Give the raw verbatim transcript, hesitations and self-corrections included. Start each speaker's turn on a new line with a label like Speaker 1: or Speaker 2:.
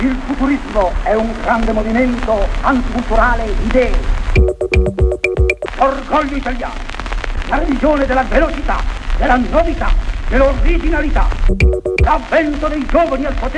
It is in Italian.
Speaker 1: Il futurismo è un grande movimento anticulturale di idee. Orgoglio italiano, la religione della velocità, della novità, dell'originalità. L'avvento dei giovani al potere